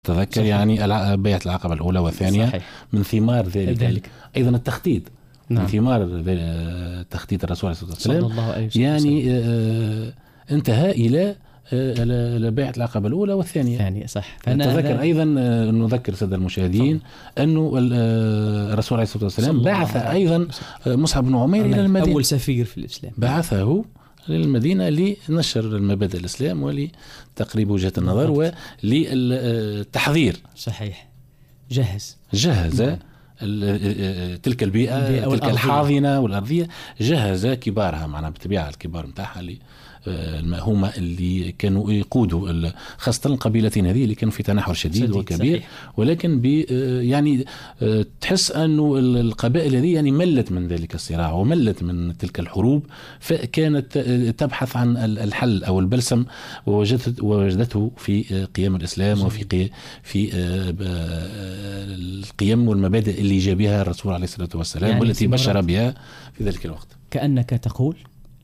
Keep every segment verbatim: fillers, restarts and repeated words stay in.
تذكر صحيح. يعني بيعة العقبة الأولى والثانية صحيح. من ثمار ذلك, ذلك. أيضا التخطيط نعم. من ثمار تخطيط الرسول صلى الله عليه وسلم يعني آه انتهى إلى بيعة العقبة الأولى والثانية الثانية صح. تذكر أيضا نذكر سادة المشاهدين أنه الرسول عليه الصلاة والسلام بعث أيضا مصعب بن عمير إلى المدينة، أول سفير في الإسلام، بعثه للمدينة لنشر المبادئ الإسلام ولتقريب وجهة النظر وللتحذير. صحيح. جهز جهز م. تلك البيئة, البيئة تلك الحاضنة والأرضية، جهز كبارها معنا بالطبيعة الكبار متاعها اللي هما اللي كانوا يقودوا خاصة القبيلتين هذه اللي كانوا في تناحر شديد وكبير صحيح. ولكن بي يعني تحس أنه القبائل هذه يعني ملت من ذلك الصراع وملت من تلك الحروب، فكانت تبحث عن الحل أو البلسم ووجدت ووجدته في قيام الإسلام صحيح. وفي في القيم والمبادئ اللي جاء بها الرسول عليه الصلاة والسلام يعني والتي بشر بها في ذلك الوقت. كأنك تقول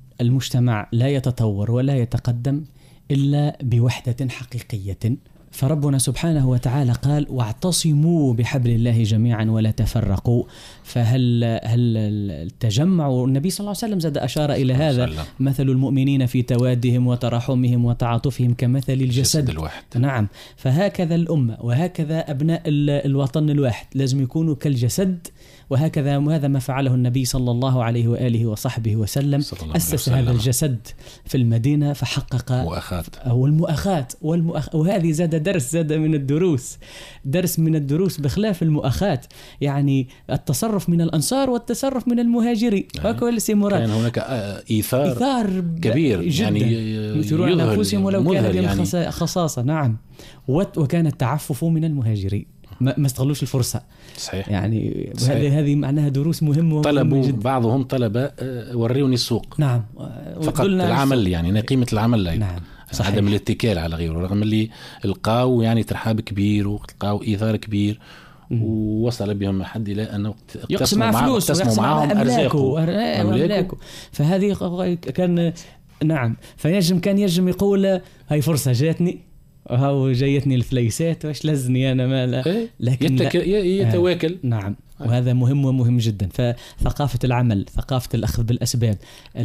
المجتمع لا يتطور ولا يتقدم إلا بوحدة حقيقية، فربنا سبحانه وتعالى قال واعتصموا بحبل الله جميعا ولا تفرقوا. فهل هل التجمع، والنبي صلى الله عليه وسلم زاد أشار إلى هذا، مثل المؤمنين في توادهم وتراحمهم وتعاطفهم كمثل الجسد الواحد. نعم، فهكذا الأمة وهكذا أبناء الوطن الواحد لازم يكونوا كالجسد، وهكذا وهذا ما فعله النبي صلى الله عليه وآله وصحبه وسلم، أسس هذا الجسد في المدينة فحقق مؤاخاة والمؤاخاة والمؤخ... وهذه زاد درس زاد من الدروس درس من الدروس بخلاف المؤاخاة، يعني التصرف من الأنصار والتصرف من المهاجرين وكل سيمورات كان هناك إيثار, إيثار كبير يعني يثيرون أنفسهم ولو كان بهم يعني خصاصة. نعم، وكان التعفف من المهاجرين، ما استغلوش الفرصة صحيح. يعني هذه هذه معناها دروس مهمة. طلبوا بعضهم طلب وريوني السوق نعم فقط العمل السوق. يعني قيمة العمل لا نعم. عدم الاتكال على غيره، رغم اللي القاو يعني ترحاب كبير والقاو إيثار كبير م. ووصل بهم حد إلى أنه يقسم مع فلوس ويقسم معهم أملاكه وأملاكه. فهذه كان نعم، فيجم كان يجم يقول هاي فرصة جاتني وهو جايتني الفليسات واش لازني أنا مالا، لكن يتك... يتواكل آه. نعم، وهذا مهم ومهم جدا. فثقافة العمل، ثقافة الأخذ بالأسباب،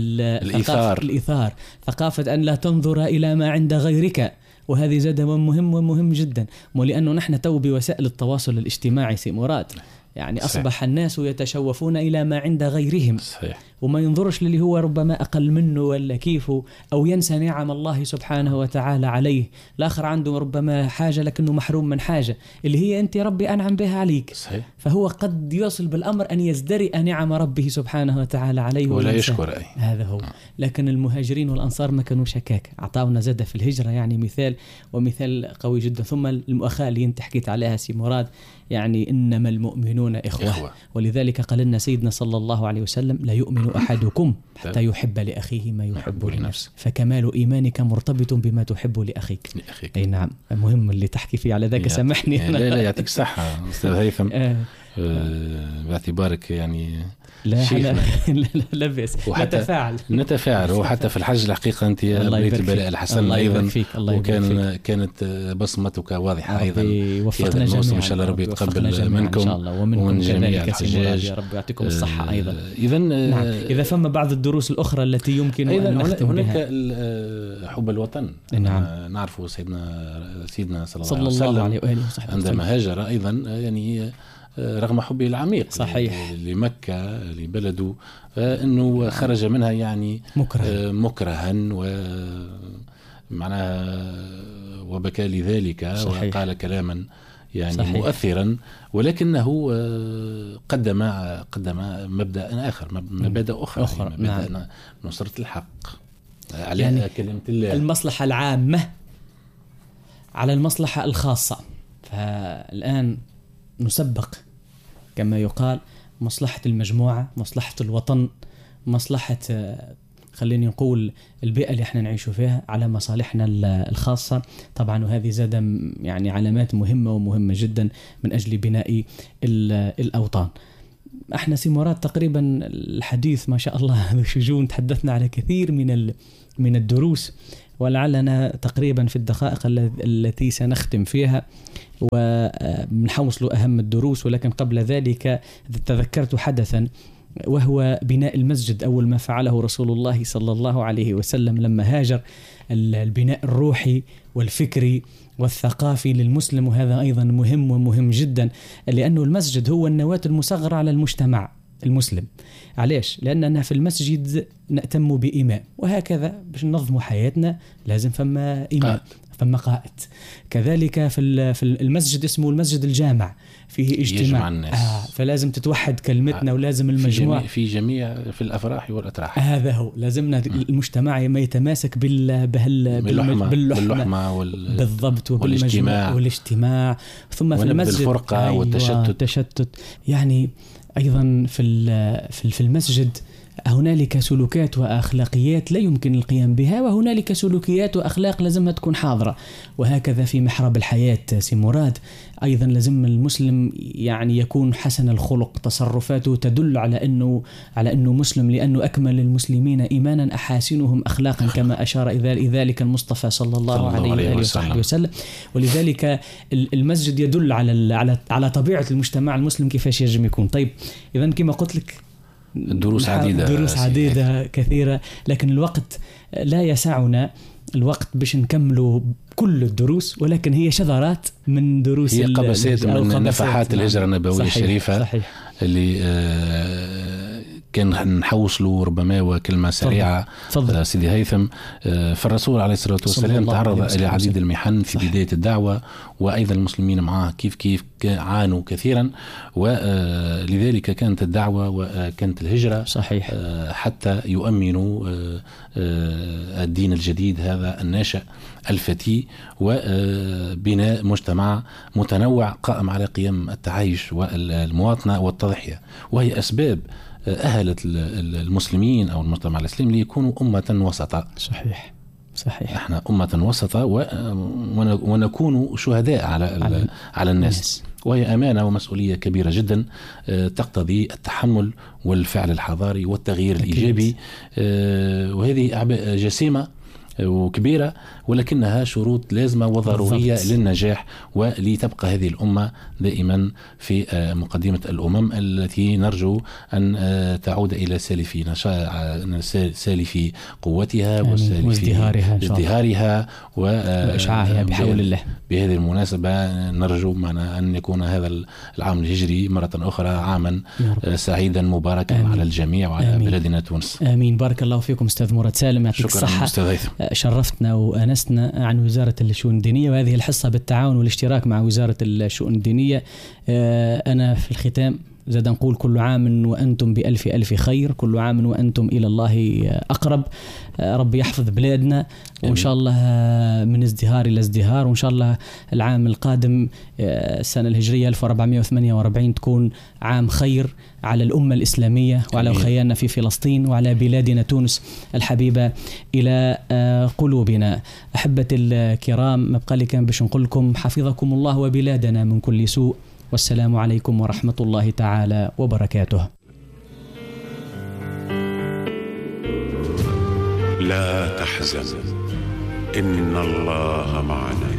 الإيثار الإيثار، ثقافة أن لا تنظر إلى ما عند غيرك، وهذه زاد مهم ومهم جدا. ولأنه نحن تو بوسائل التواصل الاجتماعي سي مراد يعني صحيح. أصبح الناس يتشوفون إلى ما عند غيرهم صحيح. وما ينظرش للي هو ربما أقل منه ولا كيفه، أو ينسى نعم الله سبحانه وتعالى عليه. الآخر عنده ربما حاجة لكنه محروم من حاجة اللي هي أنت ربي أنعم بها عليك صحيح. فهو قد يصل بالأمر أن يزدرئ نعم ربه سبحانه وتعالى عليه ولا يشكر أي. هذا هو. لكن المهاجرين والأنصار ما كانوا شكاك، أعطاونا زادة في الهجرة يعني مثال ومثال قوي جدا. ثم المؤاخاة اللي انت حكيت عليها سي مراد، يعني إنما المؤمنون إخوة, إخوة. ولذلك قال لنا سيدنا صلى الله عليه وسلم لا يؤمن أحدكم حتى يحب لأخيه ما يحب لنفسه، فكمال إيمانك مرتبط بما تحب لأخيك, لأخيك. أي نعم، مهم اللي تحكي فيه على ذاك، سامحني. لا لا يعطيك صحة أستاذ هيثم. آه باعتبارك يعني لا لا لا, لا بس نتفاعل نتفاعل وحتى في الحج الحقيقة أنت بيت البلاء الحسن أيضا، وكان كانت بصمتك واضحة أيضا في هذا الموسم. إن شاء الله ربي يتقبل منكم ومن جميع الحجاج، يا رب يعطيكم الصحة. أيضا إذا نعم. إذا فما بعض الدروس الأخرى التي يمكن أن نختم هناك حب الوطن. نعم. نعرف سيدنا سيدنا صلى الله, صلى الله عليه وآله وصحبه عندما هاجر أيضا يعني رغم حبه العميق صحيح لمكة لبلده، أنه خرج منها يعني مكره. مكرها ومعناها وبكى لذلك صحيح. وقال كلاما يعني صحيح. مؤثرا، ولكنه قدم قدم مبدأ آخر، مبادئ أخرى, أخرى. مبادئ نعم. نصرة الحق على يعني كلمة الله، المصلحة العامة على المصلحة الخاصة. فالآن نسبق كما يقال مصلحة المجموعة، مصلحة الوطن، مصلحة خليني نقول البيئة اللي احنا نعيش فيها على مصالحنا الخاصة طبعا. وهذه زاد يعني علامات مهمة ومهمة جدا من أجل بناء الأوطان. احنا سيمورات تقريبا الحديث ما شاء الله شجون تحدثنا على كثير من من الدروس ولعلنا تقريبا في الدقائق التي سنختم فيها ونحوصل أهم الدروس، ولكن قبل ذلك تذكرت حدثا وهو بناء المسجد. أول ما فعله رسول الله صلى الله عليه وسلم لما هاجر، البناء الروحي والفكري والثقافي للمسلم، وهذا أيضا مهم ومهم جدا، لأنه المسجد هو النواة المصغرة على المجتمع المسلم. علاش؟ لأننا في المسجد نأتم بإمام، وهكذا باش ننظم حياتنا لازم فما إمام، فما قائد. كذلك في في المسجد اسمه المسجد الجامع، فيه اجتماع آه فلازم تتوحد كلمتنا آه ولازم المجموع في جميع, في جميع في الأفراح والأتراح. هذا هو لازمنا م. المجتمع ما يتماسك بال بهال باللحمة, باللحمة, باللحمة وال بالضبط والاجتماع والاجتماع ثم في المسجد الفرقة أيوة والتشتت تشتت. يعني أيضا في في المسجد هنالك سلوكات وأخلاقيات لا يمكن القيام بها، وهنالك سلوكيات وأخلاق لازمها تكون حاضرة، وهكذا في محراب الحياة. سي مراد أيضا لازم المسلم يعني يكون حسن الخلق، تصرفاته تدل على أنه على أنه مسلم، لأنه أكمل المسلمين إيمانا أحاسنهم أخلاقا، كما أشار إلى ذلك المصطفى صلى الله عليه وآله وسلم. ولذلك المسجد يدل على على على طبيعة المجتمع المسلم كيفاش يجب يكون. طيب إذا كما قلت لك دروس عديدة دروس عديدة كثيرة، لكن الوقت لا يسعنا الوقت باش نكملوا كل الدروس، ولكن هي شذرات من دروس، هي قبسات من نفحات الهجرة النبوية الشريفة. صحيح. اللي آه كان نحوصلوا ربما وكلمة سريعة. فضل. سيدي هيثم، فالرسول عليه الصلاة والسلام تعرض إلى عديد المحن في بداية الدعوة، وأيضا المسلمين معه كيف كيف عانوا كثيرا، ولذلك كانت الدعوة وكانت الهجرة صحيح حتى يؤمنوا الدين الجديد هذا الناشئ الفتي، وبناء مجتمع متنوع قائم على قيم التعايش والمواطنة والتضحية، وهي أسباب أهلت المسلمين أو المجتمع الإسلامي ليكونوا أمة وسطة. صحيح صحيح. احنا أمة وسطة ونكون شهداء على على, على الناس، وهي أمانة ومسؤولية كبيرة جدا تقتضي التحمل والفعل الحضاري والتغيير أكيد. الإيجابي، وهذه أعباء جسيمة وكبيرة، ولكنها شروط لازمة وضرورية بالضبط. للنجاح، ولتبقى هذه الأمة دائما في مقدمة الأمم التي نرجو أن تعود إلى سالف سالف قوتها وازدهارها ازدهارها وإشعاعها بحول الله. بهذه المناسبة نرجو معنا أن يكون هذا العام الهجري مرة أخرى عاما سعيدا مباركا آمين. على الجميع وعلى آمين. بلدنا تونس. آمين. بارك الله فيكم أستاذ مراد سالم، يعطيك الصحة. شرفتنا وأنسنا عن وزارة الشؤون الدينية، وهذه الحصة بالتعاون والاشتراك مع وزارة الشؤون الدينية. أنا في الختام زاد نقول كل عام وأنتم بألف ألف خير، كل عام وأنتم إلى الله أقرب. ربي يحفظ بلادنا، وإن شاء الله من ازدهار إلى ازدهار، وإن شاء الله العام القادم السنة الهجرية ألف وأربعمائة وثمانية وأربعين تكون عام خير على الأمة الإسلامية وعلى أخياننا في فلسطين وعلى بلادنا تونس الحبيبة إلى قلوبنا. أحبة الكرام، ما بقى لي كان باش نقول لكم حفظكم الله وبلادنا من كل سوء، والسلام عليكم ورحمة الله تعالى وبركاته. لا تحزن إن الله معنا.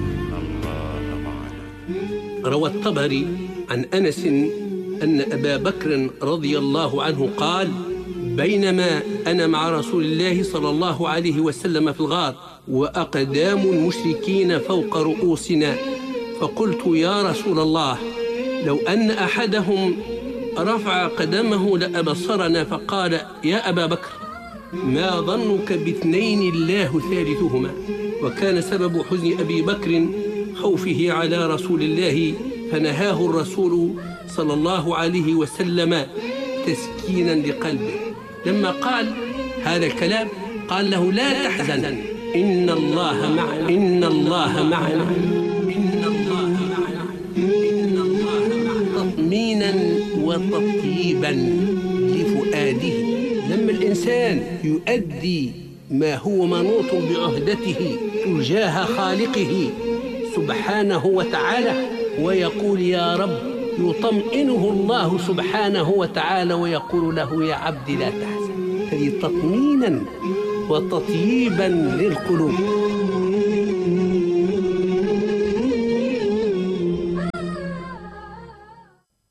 روى الطبري عن أنس أن أبا بكر رضي الله عنه قال: بينما أنا مع رسول الله صلى الله عليه وسلم في الغار، وأقدام المشركين فوق رؤوسنا، فقلت: يا رسول الله، لو أن أحدهم رفع قدمه لأبصرنا. فقال: يا أبا بكر، ما ظنك باثنين الله ثالثهما؟ وكان سبب حزن أبي بكر خوفه على رسول الله، فنهاه الرسول صلى الله عليه وسلم تسكينا لقلبه. لما قال هذا الكلام قال له: لا تحزن إن الله معنا، إن الله معنا، إن الله معنا، إن الله معنا، تطمينا وتطيبا لفؤاده. لما الإنسان يؤدي ما هو منوط بعهدته تجاه خالقه سبحانه وتعالى ويقول يا رب، يطمئنه الله سبحانه وتعالى ويقول له: يا عبدي لا تحزن. هذه تطمينا وتطييبا للقلوب.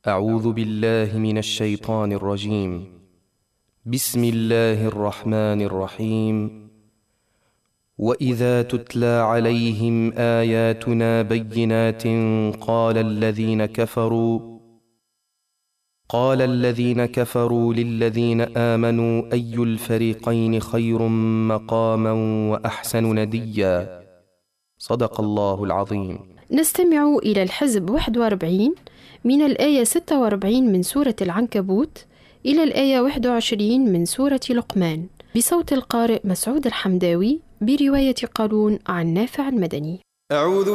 أعوذ بالله من الشيطان الرجيم. بسم الله الرحمن الرحيم. وإذا تتلى عليهم آياتنا بينات قال الذين كفروا قال الذين كفروا للذين آمنوا أي الفريقين خير مقاما وأحسن نديا. صدق الله العظيم. نستمع إلى الحزب واحد وأربعين من الآية ستة وأربعين من سورة العنكبوت إلى الآية واحد وعشرين من سورة لقمان بصوت القارئ مسعود الحمداوي برواية قالون عن نافع المدني. أعوذ